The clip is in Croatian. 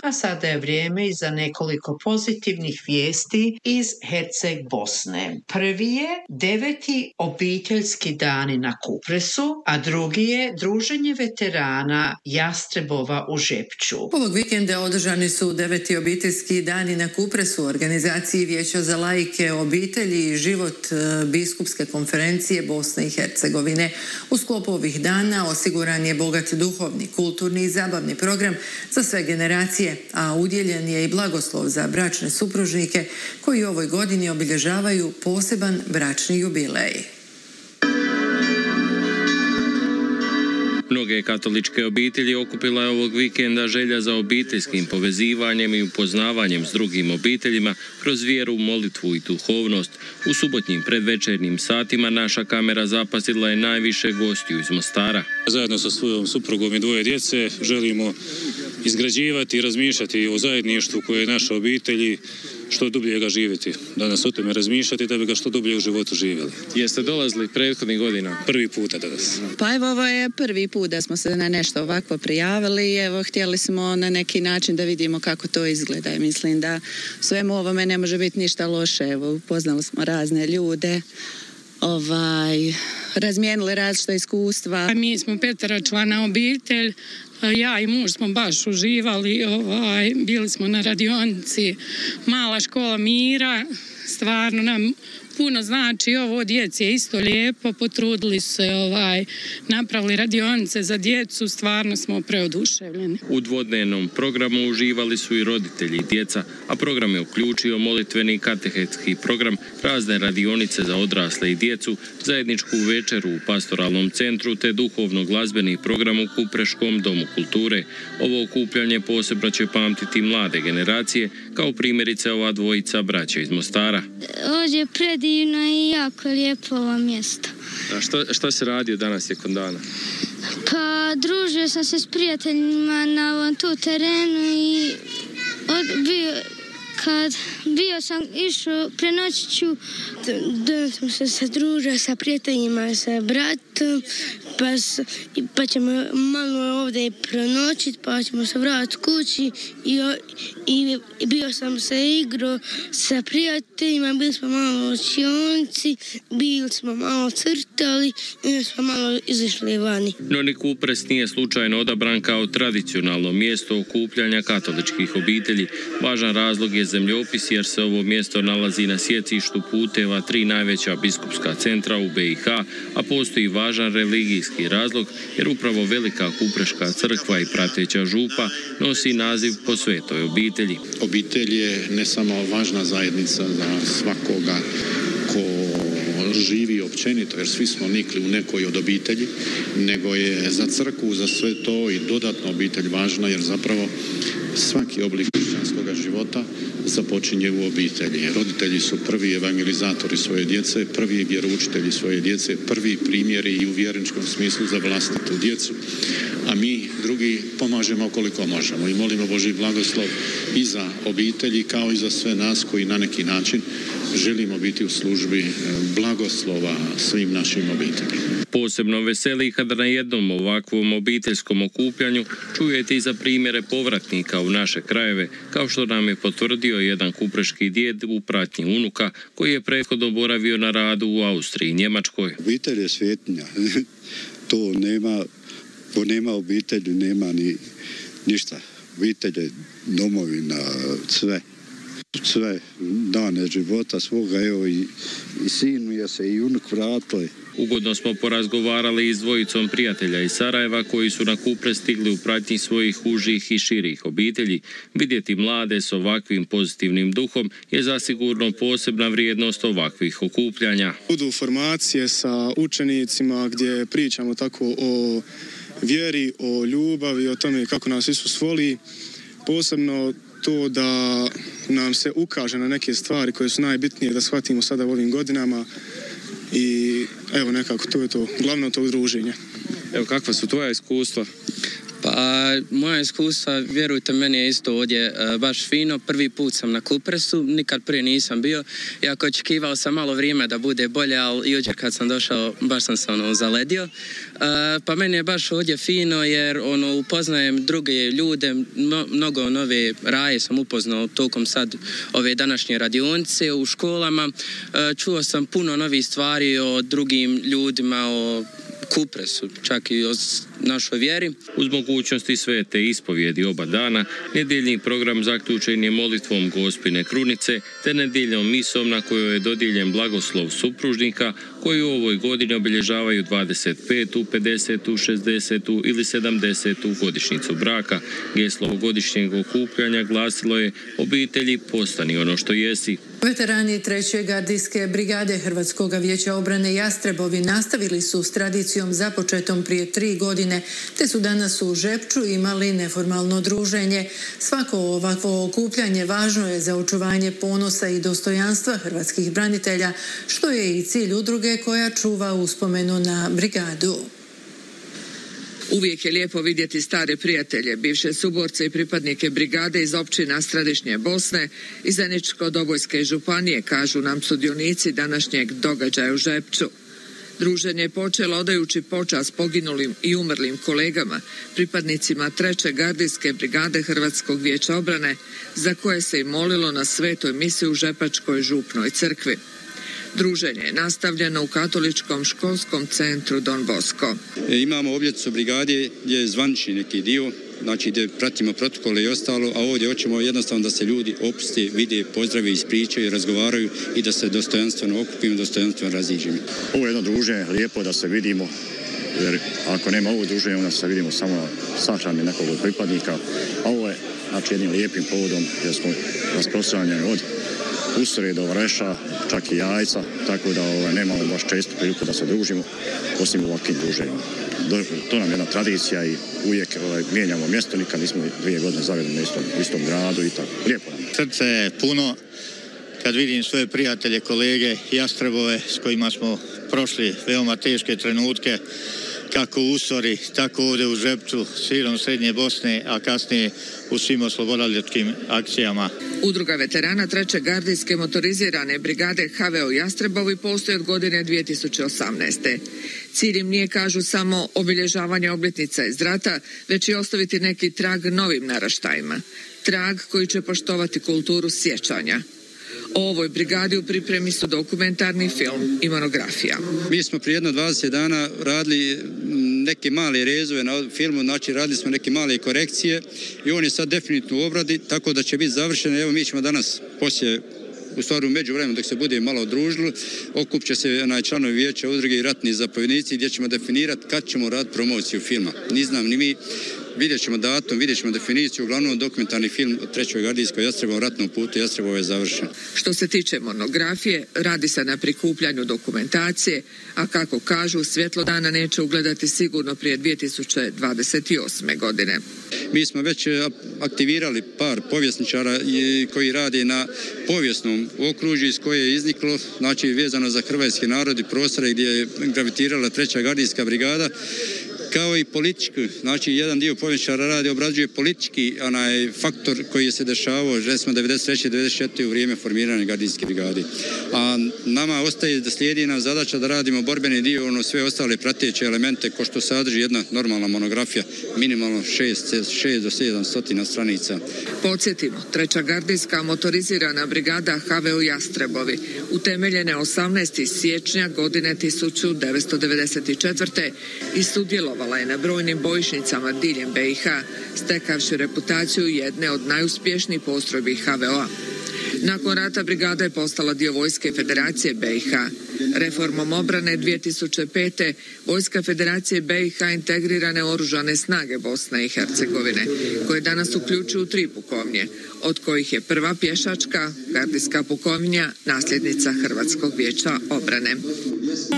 a sada je vrijeme i za nekoliko pozitivnih vijesti iz Herceg Bosne. Prvi je 9. obiteljski dani na Kupresu, a drugi je druženje veterana Jastrebova u Žepču. Ovog vikenda održani su 9. obiteljski dani na Kupresu u organizaciji Vijeća za laike, obitelji i život Biskupske konferencije Bosne i Hercegovine. U sklopu ovih dana osiguran je bogat duhovni, kulturni i zabavni program za sve generacije, a udjeljen je i blagoslov za bračne supružnike koji u ovoj godini obilježavaju poseban bračni jubilej. Mnoge katoličke obitelji okupila je ovog vikenda želja za obiteljskim povezivanjem i upoznavanjem s drugim obiteljima kroz vjeru, molitvu i duhovnost. U subotnjim predvečernjim satima naša kamera zapazila je najviše gostiju iz Mostara. Zajedno sa svojom suprugom i dvoje djece želimo izgrađivati i razmišljati o zajedništvu koje je naša obitelji, što dublje ga živjeti. Danas o tome razmišljati da bi ga što dublje u životu živjeli. Jeste dolazili prethodnih godina? Prvi puta danas. Pa evo, ovo je prvi put da smo se na nešto ovakvo prijavili. Evo, htjeli smo na neki način da vidimo kako to izgleda. I mislim da svemu ovome ne može biti ništa loše. Evo, upoznali smo razne ljude, razmijenili različita iskustva. Mi smo 5 člana obitelj. Ja i muž smo baš uživali, bili smo na radionici Mala škola mira, stvarno nam puno znači ovo, djeci je isto lijepo, potrudili su se, napravili radionice za djecu, stvarno smo preoduševljeni. U dvodnevnom programu uživali su i roditelji i djeca, a program je uključio molitveni katehetski program, razne radionice za odrasle i djecu, zajedničku večeru u pastoralnom centru te duhovno-glazbeni program u Kupreškom domu kulture. Ovo okupljanje posebno će pamtiti mlade generacije, kao primjerice ova dvojica braća iz Mostara. Ovdje je predivno i jako lijepo ovo mjesto. A šta se radio danas tijekom dana? Pa družio sam se s prijateljima na ovom tu terenu i kad bio sam išao prenoćiću, da sam se družio sa prijateljima, sa bratom, pa ćemo malo ovdje prenoćiti, pa ćemo se vratiti kući i bio sam se igrao sa prijateljima, bili smo malo u učionci, bili smo malo crtali i smo malo izišli vani. No ni Kupres nije slučajno odabran kao tradicionalno mjesto okupljanja katoličkih obitelji. Važan razlog je zemljopis jer se ovo mjesto nalazi na sjecištu puteva 3 najveća biskupska centra u BiH, a postoji važan religijski razlog jer upravo Velika Kupreška crkva i prateća župa nosi naziv po svetoj obitelji. Obitelj je ne samo važna zajednica za svakoga ko živi općenito, jer svi smo nikli u nekoj od obitelji, nego je za crkvu, za sve to i dodatno obitelj važna, jer zapravo svaki oblik hrišćanskog života započinje u obitelji. Roditelji su prvi evangelizatori svoje djece, prvi vjeroučitelji svoje djece, prvi primjeri i u vjerničkom smislu za vlastitu djecu, a mi drugi pomažemo koliko možemo i molimo Božji blagoslov i za obitelji kao i za sve nas koji na neki način želimo biti u službi blagoslova svim našim obiteljima. Posebno veseli kada na jednom ovakvom obiteljskom okupljanju čujete i za primjere povratnika u naše krajeve, kao što nam je potvrdio jedan kupreški djed u pratnji unuka koji je prethodno boravio na radu u Austriji i Njemačkoj. Obitelj je svetinja. To nema obitelji, nema ni ništa. Obitelj je domovina, sve dane života svoga, evo i sin mi je se i unuk vratili. Ugodno smo porazgovarali i s dvojicom prijatelja iz Sarajeva koji su na Kupres stigli u pratnji svojih užih i širih obitelji. Vidjeti mlade s ovakvim pozitivnim duhom je zasigurno posebna vrijednost ovakvih okupljanja. Budu formacije sa učenicima gdje pričamo tako o vjeri, o ljubavi, o tome kako nas Isus voli, posebno to da nam se ukaže na neke stvari koje su najbitnije da shvatimo sada u ovim godinama i evo nekako to je to, glavno tog druženja. Evo kakva su tvoja iskustva? Pa moja iskustva, vjerujte, meni je isto ovdje baš fino. Prvi put sam na Kupresu, nikad prije nisam bio. Iako očekivao sam malo vrijeme da bude bolje, ali jučer kad sam došao baš sam se zaledio. Pa meni je baš ovdje fino jer upoznajem druge ljude, mnogo nove raje sam upoznao tokom sad ove današnje radionice u školama. Čuo sam puno novih stvari o drugim ljudima, o Kupresu, čak i o našoj vjeri. Uz mogućnosti svete ispovjedi oba dana, nedjeljni program zaključen je molitvom Gospine Krunice te nedjeljnom misom na kojoj je dodijeljen blagoslov supružnika koji u ovoj godini obilježavaju 25., 50., 60. ili 70. godišnjicu braka. Geslo ovogodišnjeg okupljanja glasilo je: obitelji, postani ono što jesi. Veterani 3. gardijske brigade Hrvatskog vijeća obrane Jastrebovi nastavili su s tradicijom započetom prije 3 godine, te su danas u Žepču imali neformalno druženje. Svako ovakvo okupljanje važno je za očuvanje ponosa i dostojanstva hrvatskih branitelja, što je i cilj udruge koja čuva uspomenu na brigadu. Uvijek je lijepo vidjeti stare prijatelje, bivše suborce i pripadnike brigade iz općina središnje Bosne i Zeničko-Dobojske županije, kažu nam sudionici današnjeg događaja u Žepču. Druženje je počelo odajući počast poginulim i umrlim kolegama, pripadnicima 3. gardijske brigade Hrvatskog vijeća obrane, za koje se i molilo na svetoj misi u Žepačkoj župnoj crkvi. Druženje je nastavljeno u katoličkom školskom centru Don Bosco. Imamo obljetnicu brigade gdje je zvanični neki dio, znači gdje pratimo protokole i ostalo, a ovdje hoćemo jednostavno da se ljudi opuste, vide, pozdrave, ispričaju, razgovaraju i da se dostojanstveno okupimo, dostojanstveno raziđemo. Ovo je jedno druženje, lijepo da se vidimo, jer ako nema ovo druženje, onda se vidimo samo na sahrani nekog od pripadnika, a ovo je znači jednim lijepim povodom gdje smo rasprostranjeni od usre do vreša, čak i jajca, tako da nemamo baš često priliku da se družimo, osim ovakvim druženjima. To nam je jedna tradicija i uvijek mijenjamo mjesto, nikad nismo 2 godine zavedeni u istom gradu i tako. Lijepo nam. Srce je puno kad vidim svoje prijatelje, kolege, Jastrebove s kojima smo prošli veoma teške trenutke, kako u Usori, tako ovdje u Žepču, širom Srednje Bosne, a kasnije u svim oslobodilačkim akcijama. Udruga veterana 3. gardijske motorizirane brigade HVO Jastrebovi postoji od godine 2018. Cilj im nije, kažu, samo obilježavanje obljetnica iz rata, već i ostaviti neki trag novim naraštajima. Trag koji će poštovati kulturu sjećanja. O ovoj brigadi u pripremi su dokumentarni film i monografija. Mi smo prije 20 dana radili neke male rezove na filmu, znači radili smo neke male korekcije i on je sad definitivno u obradi, tako da će biti završen. Evo, mi ćemo danas poslije, u stvari u međuvremenu dok se bude malo družilo, okupće se članovi vijeća udruge i ratni zapovjednici gdje ćemo definirati kad ćemo raditi promociju filma. Ni znam ni mi. Vidjet ćemo datum, vidjet ćemo definiciju, uglavnom dokumentarni film o 3. gardijskoj Jastrebovom ratnom putu Jastrebovo je završen. Što se tiče monografije, radi se na prikupljanju dokumentacije, a kako kažu, svjetlo dana neće ugledati sigurno prije 2028. godine. Mi smo već aktivirali par povjesničara koji rade na povijesnom okružju iz koje je izniklo, znači vezano za hrvatski narod i prostore gdje je gravitirala 3. gardijska brigada, kao i politički, znači jedan dio povjesničara radi, obrađuje politički faktor koji se dešavao, recimo 93. 94. u vrijeme formiranja gardijske brigade. A nama ostaje da slijedi nam zadaća da radimo borbeni dio, sve ostale prateće elemente, ko što sadrži jedna normalna monografija, minimalno 6 do 700 stranica. Podsjetimo, 3. gardijska motorizirana brigada HVO Jastrebovi, utemeljene 18. siječnja godine 1994. i sudjelovala je na brojnim bojišnicama diljem BiH, stekavši reputaciju jedne od najuspješnijih postrojbi HVO-a. Nakon rata brigada je postala dio Vojske Federacije BiH. Reformom obrane 2005. Vojska Federacije BiH integrirane oružane snage Bosne i Hercegovine, koje danas uključuju 3 pukovnje, od kojih je prva pješačka gardijska pukovnja nasljednica Hrvatskog vijeća obrane.